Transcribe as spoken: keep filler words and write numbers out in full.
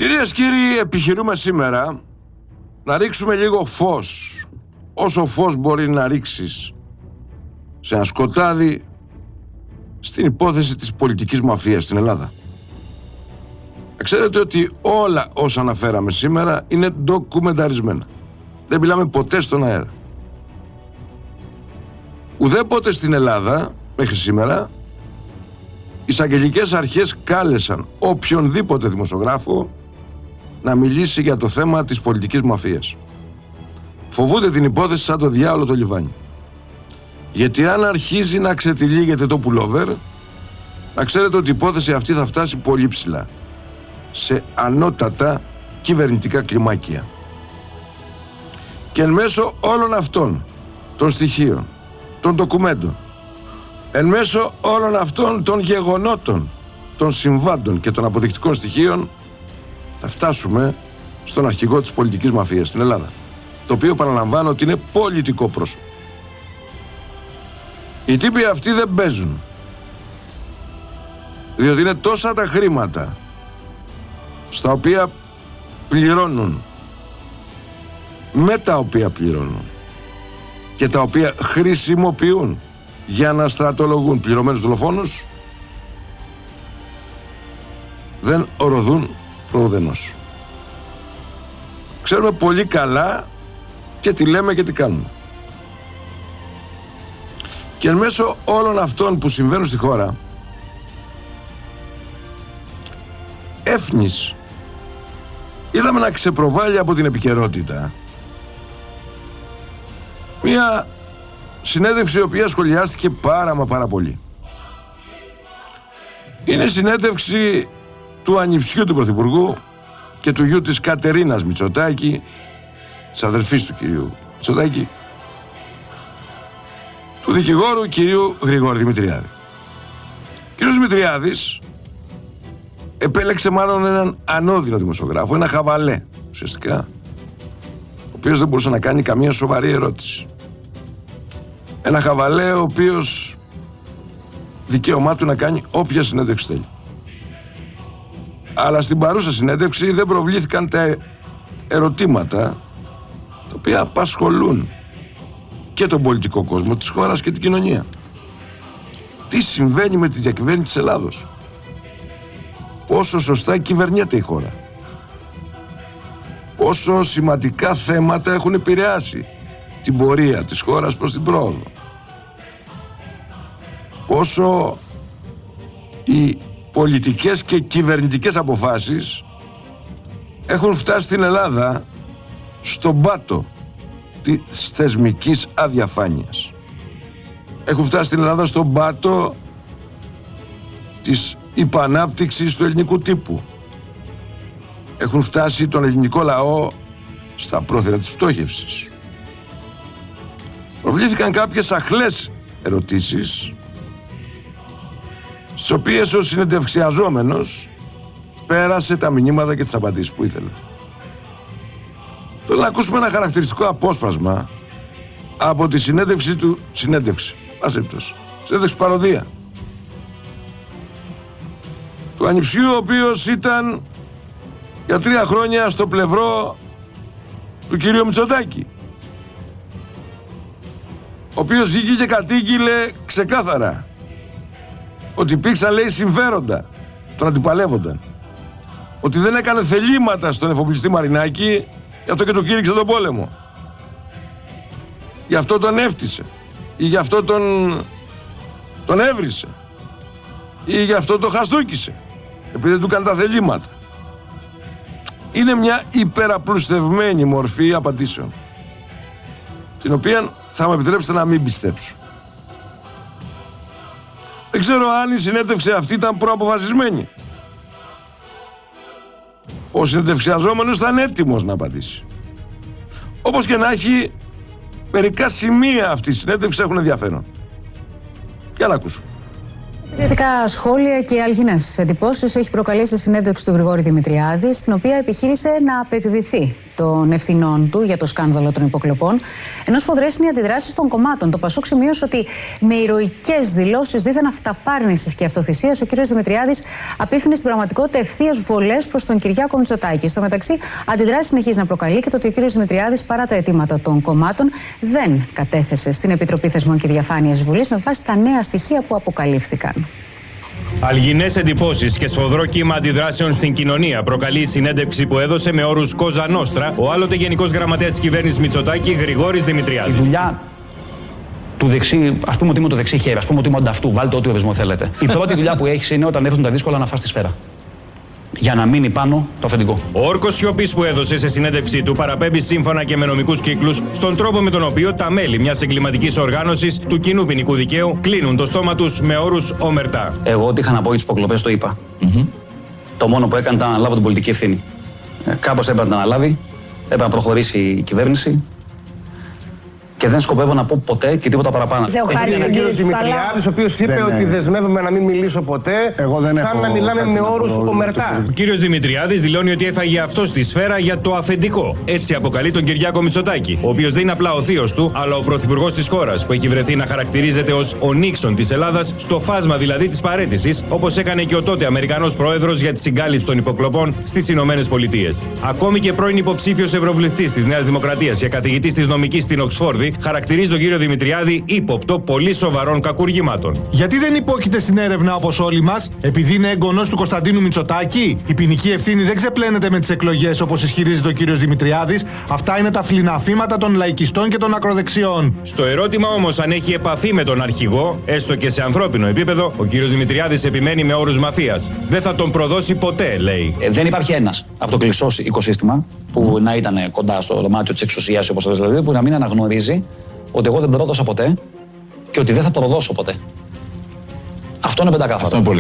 Κυρίες και κύριοι, επιχειρούμε σήμερα να ρίξουμε λίγο φως, όσο φως μπορεί να ρίξεις σε ένα σκοτάδι, στην υπόθεση της πολιτικής μαφίας στην Ελλάδα. Ξέρετε ότι όλα όσα αναφέραμε σήμερα είναι ντοκουμενταρισμένα. Δεν μιλάμε ποτέ στον αέρα. Ουδέποτε στην Ελλάδα, μέχρι σήμερα, οι εισαγγελικές αρχές κάλεσαν οποιονδήποτε δημοσιογράφο να μιλήσει για το θέμα της πολιτικής μαφίας. Φοβούνται την υπόθεση σαν το διάολο το λιβάνι. Γιατί αν αρχίζει να ξετυλίγεται το πουλόβερ, να ξέρετε ότι η υπόθεση αυτή θα φτάσει πολύ ψηλά, σε ανώτατα κυβερνητικά κλιμάκια. Και εν μέσω όλων αυτών των στοιχείων, των ντοκουμέντων, εν μέσω όλων αυτών των γεγονότων, των συμβάντων και των αποδεικτικών στοιχείων, θα φτάσουμε στον αρχηγό της πολιτικής μαφίας στην Ελλάδα, το οποίο παραλαμβάνω ότι είναι πολιτικό πρόσωπο. Οι τύποι αυτοί δεν παίζουν, διότι είναι τόσα τα χρήματα στα οποία πληρώνουν, με τα οποία πληρώνουν και τα οποία χρησιμοποιούν για να στρατολογούν πληρωμένους δολοφόνους, δεν οροδούν προουδενός. Ξέρουμε πολύ καλά και τι λέμε και τι κάνουμε. Και εν μέσω όλων αυτών που συμβαίνουν στη χώρα, έφνης είδαμε να ξεπροβάλλει από την επικαιρότητα μια συνέντευξη η οποία σχολιάστηκε πάρα μα πάρα πολύ. Είναι συνέντευξη του ανιψιού του Πρωθυπουργού και του γιου της Κατερίνας Μητσοτάκη, της αδερφής του κυρίου Μητσοτάκη, του δικηγόρου κυρίου Γρηγόρη Δημητριάδη. Ο κύριος Δημητριάδης επέλεξε μάλλον έναν ανώδυνο δημοσιογράφο, ένα χαβαλέ ουσιαστικά, ο οποίος δεν μπορούσε να κάνει καμία σοβαρή ερώτηση. Ένα χαβαλέ ο οποίος δικαίωμά του να κάνει όποια συνέντευξη θέλει. Αλλά στην παρούσα συνέντευξη δεν προβλήθηκαν τα ερωτήματα τα οποία απασχολούν και τον πολιτικό κόσμο της χώρας και την κοινωνία. Τι συμβαίνει με τη διακυβέρνηση της Ελλάδος? Πόσο σωστά κυβερνιέται η χώρα? Πόσο σημαντικά θέματα έχουν επηρεάσει την πορεία της χώρας προς την πρόοδο? Πόσο οι πολιτικές και κυβερνητικές αποφάσεις έχουν φτάσει στην Ελλάδα στον πάτο της θεσμικής αδιαφάνειας. Έχουν φτάσει στην Ελλάδα στον πάτο της υπανάπτυξης του ελληνικού τύπου. Έχουν φτάσει τον ελληνικό λαό στα πρόθυρα της πτώχευσης. Προβλήθηκαν κάποιες αχλές ερωτήσεις, στις οποίες ο συνεντευξιαζόμενος πέρασε τα μηνύματα και τις απαντήσεις που ήθελε. Θέλω να ακούσουμε ένα χαρακτηριστικό απόσπασμα από τη συνέντευξη του, συνέντευξη, ας έπτωση, συνέντευξη παροδία, του ανιψιού, ο οποίος ήταν για τρία χρόνια στο πλευρό του κυρίου Μητσοτάκη, ο οποίος βγήκε και κατήγγειλε ξεκάθαρα ότι υπήρξαν, λέει, συμφέροντα, τον αντιπαλεύονταν, ότι δεν έκανε θελήματα στον εφοπλιστή Μαρινάκη, γι' αυτό και τον κήρυξε τον πόλεμο, γι' αυτό τον έφτισε ή γι' αυτό τον, τον έβρισε ή γι' αυτό τον χαστούκισε, επειδή δεν του έκανε τα θελήματα. Είναι μια υπεραπλουστευμένη μορφή απαντήσεων, την οποία θα μου επιτρέψετε να μην πιστέψω. Δεν ξέρω αν η συνέντευξη αυτή ήταν προαποφασισμένη. Ο συνεντευξιαζόμενος ήταν έτοιμος να απαντήσει. Όπως και να έχει, μερικά σημεία αυτής της συνέντευξης έχουν ενδιαφέρον. Για να ακούσουμε. Κριτικά σχόλια και αλγινές εντυπώσεις έχει προκαλέσει η συνέντευξη του Γρηγόρη Δημητριάδη, στην οποία επιχείρησε να απεκδηθεί των ευθυνών του για το σκάνδαλο των υποκλοπών, ενώ σφοδρές είναι οι αντιδράσεις των κομμάτων. Το Πασόκ σημείωσε ότι με ηρωικές δηλώσεις δίθεν αυταπάρνησης και αυτοθυσίας ο κ. Δημητριάδης απίφθινε στην πραγματικότητα ευθείας βολές προς τον Κυριάκο Μητσοτάκη. Στο μεταξύ, αντιδράσεις συνεχίζει να προκαλεί και το ότι ο κ. Δημητριάδης, παρά τα αιτήματα των κομμάτων, δεν κατέθεσε στην Επιτροπή Θεσμών και Διαφάνειας της Βουλής με βάση τα νέα στοιχεία που αποκαλύφθηκαν. Αλγινές εντυπώσεις και σφοδρό κύμα αντιδράσεων στην κοινωνία προκαλεί η συνέντευξη που έδωσε με όρους Κόζα Νόστρα ο άλλοτε Γενικός Γραμματέας της Κυβέρνησης Μητσοτάκη, Γρηγόρης Δημητριάδης. Η δουλειά του δεξί, ας πούμε ότι είμαι το δεξί χέρι, ας πούμε ότι είμαι ανταυτού, βάλτε ό,τι ορισμό θέλετε. Η πρώτη δουλειά που έχεις είναι όταν έρθουν τα δύσκολα να φας τη σφαίρα. Για να μείνει πάνω το αφεντικό. Ο όρκος σιωπής που έδωσε σε συνέντευξή του παραπέμπει σύμφωνα και με νομικούς κύκλους στον τρόπο με τον οποίο τα μέλη μιας εγκληματικής οργάνωσης του κοινού ποινικού δικαίου κλείνουν το στόμα τους με όρους ομερτά. Εγώ ό,τι είχα να πω για τις υποκλοπές το είπα. Mm-hmm. Το μόνο που έκανε ήταν να αναλάβω την πολιτική ευθύνη. Ε, κάπως έπρεπε να αναλάβει, έπρεπε να προχωρήσει η κυβέρνηση. Και δεν σκοπεύω να πω ποτέ και τίποτα παραπάνω. Έχει έναν κύριο Δημητριάδης, ο οποίος είπε δεν, ότι δεσμεύομαι να μην μιλήσω ποτέ. Εγώ δεν θα να μιλάμε με όρους ομερτά. Ο κύριος Δημητριάδης δηλώνει ότι έφαγε αυτό στη σφαίρα για το αφεντικό. Έτσι αποκαλεί τον Κυριάκο Μητσοτάκη, ο οποίος δεν είναι απλά ο θείος του, αλλά ο πρωθυπουργός της χώρας, που έχει βρεθεί να χαρακτηρίζεται ως ο Νίξον της Ελλάδας, στο φάσμα δηλαδή της παραίτησης, όπως έκανε και ο τότε Αμερικανός πρόεδρος για τη συγκάλυψη των υποκλοπών στις Ηνωμένες Πολιτείες. Ακόμη και πρώην υποψήφιος ευρωβουλευτής της Νέας Δημοκρατίας και καθηγητής της νομικής στην Οξφόρδη χαρακτηρίζει τον κύριο Δημητριάδη ύποπτο πολύ σοβαρών κακουργημάτων. Γιατί δεν υπόκειται στην έρευνα όπως όλοι μας, επειδή είναι εγγονός του Κωνσταντίνου Μητσοτάκη? Η ποινική ευθύνη δεν ξεπλένεται με τις εκλογές όπως ισχυρίζεται ο κύριος Δημητριάδης. Αυτά είναι τα φλιναφήματα των λαϊκιστών και των ακροδεξιών. Στο ερώτημα όμως αν έχει επαφή με τον αρχηγό, έστω και σε ανθρώπινο επίπεδο, ο κύριος Δημητριάδης επιμένει με όρους μαφίας. Δεν θα τον προδώσει ποτέ, λέει. Ε, δεν υπάρχει ένας από το κλειστό οικοσύστημα που mm. να ήταν κοντά στο δωμάτιο της εξουσίας, όπως λες, δηλαδή, που να μην αναγνωρίζει ότι εγώ δεν πρόδωσα ποτέ και ότι δεν θα προδώσω ποτέ. Αυτό είναι πεντακάθαρο.